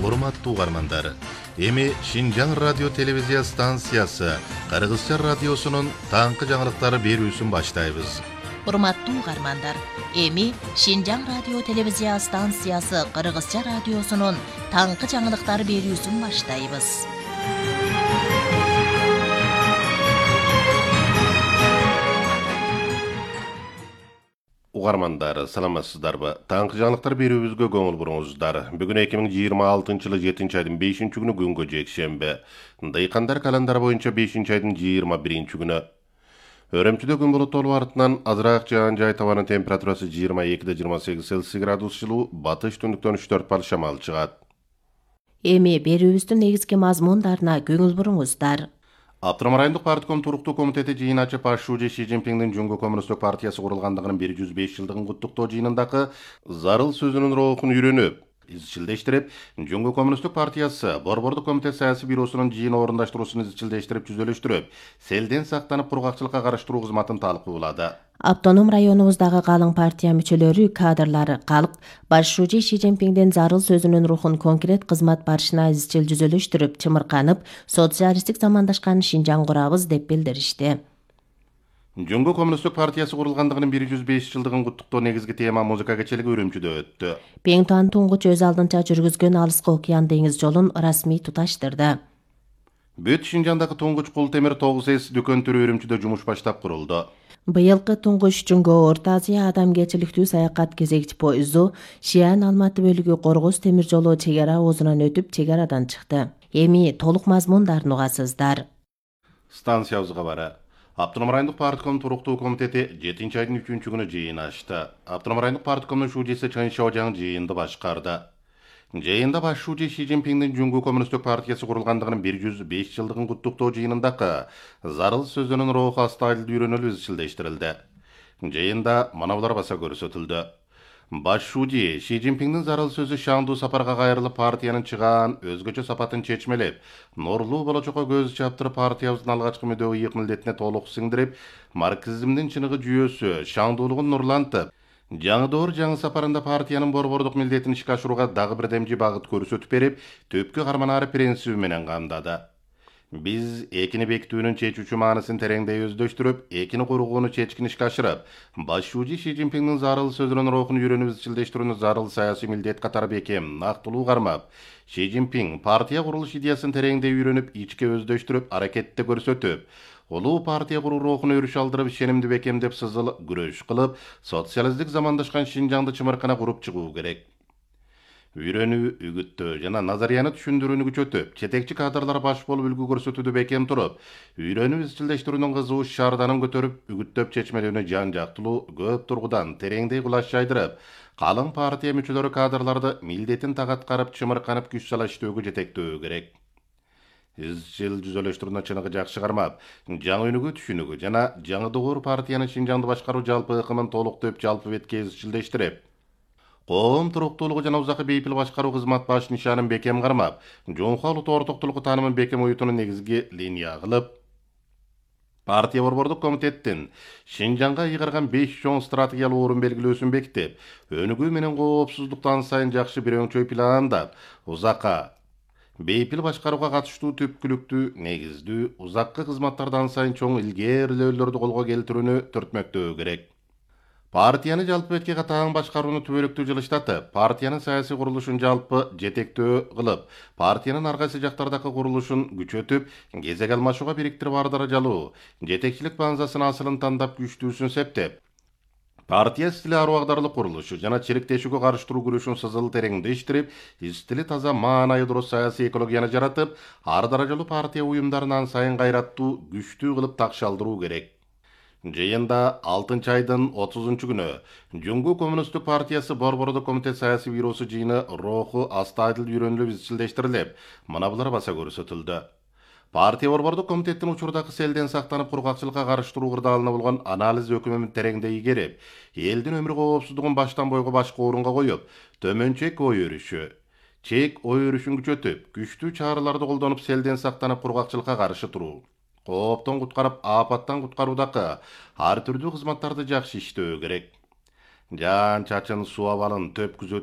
Урматтуу угармандар, эми Шинжаң радио телевизия станциясы Кыргызча радиосунун таңкы жаңылыктары берүүсүн баштайбыз. Урматтуу угармандар, эми Шинжаң радио телевизия станциясы Кыргызча радиосунун таңкы жаңылыктары берүүсүн баштайбыз. Угармандар, саламатсыздарбы? Таңкы жаңылыктар берүүбүзгө көңүл буруңуздар. Бүгүн 2026-жылы 7-айдын 5-күнү күнгө жекшемби. Дыйкандар календар боюнча 5-айдын 21-күнү. Өрөмчүдө күн булуттуу артынан азыраак жаан жай табанын температурасы 22-28 Цельсий градус жылуу, батыш түндүктөн 3-4 бал шамал чыгат. Эми берүүбүздүн негизги мазмундарына көңүл буруңуздар. Автономдук райондук партком туруктуу комитети жыйын ачып, Ши Цзиньпиңдин Жумгу коммунисттик партиясы курулгандыгынын 105 жылдыгын куттуктоо жыйынындагы зарыл сөзүнүн роохун үйрөнүп, изчилдештирип, Жумгу коммунисттик партиясы Борбордук комитет саясий бюросунун жыйын орундаштыруусун изчилдештирип, жүзөлөштүрүп, селден сактанып кургакчылыкка караштыруу кызматын талкуулады. Автоном районубуздагы калың партия мүчөлөрү, кадрлары калк башчы Ши Цзиньпиңдин зарыл сөзүнүн рухун конкрет кызмат барышына изчил жүзөлөштүрүп, чымырканып, социалисттик замандашкан Шинжаң курабыз деп билдиришти. Жумгу коммунисттик партиясы курулгандыгынын 105 жылдыгын куттуктоо негизги тема музыка кечелиги Үрүмчүдө өттү. Пеңтуан туңгуч өз алдынча жүргүзгөн Алыскы океан деңиз жолун расмий туташтырды. Бүт Шинжаңдагы туңгуч кул темир 9С дүкөн түрү Үрүмчүдө жумуш баштап курулду. Быйылкы туңгуч Жумгу Орто Азия адамгерчиликтүү саякат кезекчи поезду Шиан Алматы бөлүгү Коргоз темир жолу чегара оозунан өтүп, чегарадан чыкты. Эми толук мазмундарын угасыздар. Станциябызга бара. Автономдук райондук партком туруктуу комитети 7-айдын 3-күнү жыйын ачты. Автономдук райондук парткомдун шужесі Чын Шаожаң жыйынды башкарды. Жыйында башчы Ши Цзиньпиңдин Жумгу коммунисттик партиясы курулгандыгынын 105 жылдыгын куттуктоо жыйынындагы зарыл сөзүнүн рооху астайыл үйрөнүлүп изчилдештирилди. Жыйында мына булар баса көрсөтүлдү. Башчы Ши Цзиньпиңдин зарыл сөзү шаңдуу сапарга кайрылып, партиянын чыгаан өзгөчө сапатын чечмелеп, нурлуу болочокко көз чаптырып, партиябыздын алгачкы мүдөө ыйык милдетине толук сиңдирип, марксизмдин чыныгы жүйөсү, шаңдуулугун нурлантып, жаңы доор жаңы сапарында партиянын борбордук милдетин ишке ашырууга дагы бир демжи багыт көрсөтүп берип, төпкө карманаары принциби менен камдады. Биз экини бекитүүнүн чечүүчү маанысын тереңдей өздөштүрүп, экини кургууну чечкин ишке ашырып, башчы Ши Цзиньпиңдин зарыл сөзүнүн роохун үйрөнүп изчилдештирүүнү зарыл саясий милдет катары бекем, нактылуу кармап, Ши Цзиньпиң партия курулуш идеясын тереңдей үйрөнүп, ичке өздөштүрүп, аракетте көрсөтүп, улуу партия куруу роохуна өрүш алдырып, ишенимди бекемдеп, сызыл күрөш кылып, социалисттик замандашкан Шинжаңды чымыркана куруп чыгуу керек. Үйрөнүү, үгүттөө жана назарияны түшүндүрүүнү күчөтүп, жетекчи кадрлар баш болуп үлгү көрсөтүүдө бекем туруп, үйрөнүү изчилдештирүүнүн кызуу шаарданын көтөрүп, үгүттөп чечмелүүнү жан жактылуу көп тургудан тереңдей кулаш жайдырып, калың партия мүчөлөрү кадрларды милдетин так аткарып, чымырканып күч сала иштөөгө жетектөө керек. Изчил жүзөлөштүрүүнү чыныгы жакшы кармап, жаңы өнүгүү түшүнүгү жана жаңы доор партиянын Шинжаңды башкаруу жалпы ыкымын толуктоп, жалпы бетке изчилдештирип, коом туруктуулугу жана узакы бейпил башкаруу кызмат баш нишанын бекем кармап, жоңку улуттуу ортоктулугу таанымын бекем уютууну негизги линия кылып, партия борбордук комитеттин Шинжаңга ыйгарган 5 чоң стратегиялык орун белгилөөсүн бекитип, өнүгүү менен коопсуздукту ан сайын жакшы бир өңчөй пландап, узакка бейпил башкарууга катыштуу түпкүлүктүү, негиздүү, узаккы кызматтардан сайын чоң илгээрилөөлөрдү колго келтирүүнү түртмөктөө керек. Партияны жалпы бетке катаан башкарууну түбөлүктүү жылыштатып, партиянын саясий курулушун жалпы жетектөө кылып, партиянын ар кайсы жактардагы курулушун күчөтүп, кезек алмашууга бириктирип, ар даражалуу жетекчилик баңзасынын асылын тандап, күчтүүсүн септеп, партия стили аруу агдарлык курулушу жана чириктешүүгө карыштыруу күрөшүн сызыл тереңдештирип, стили таза маанайы дурус саясий экологияны жаратып, ар даражалуу партия уюмдарын ан сайын кайраттуу, күчтүү кылып такшалдыруу керек. Жыйында 6-айдын 30-күнү Жумгу коммунисттик партиясы Борбордук комитет саясий бюросу жыйыны рооху астайыл үйрөнүлүп изчилдештирилип, мына булар баса көрсөтүлдү. Партия борбордук комитеттин учурдагы селден сактанып, кургакчылыкка карыштыруу кырдаалына болгон анализ өкүмүн тереңдей игерип, элдин өмүр коопсуздугун баштан бойго башка орунга коюп, төмөнчек ой өрүшү, чек ой өрүшүн күчөтүп, күчтүү чараларды колдонуп, селден сактанып, кургакчылыкка каршы туруу, кооптон куткарып, апаттан куткаруудагы ар түрдүү кызматтарды жакшы иштөө керек. Жан чачын, суу абалын, төп күзөтүү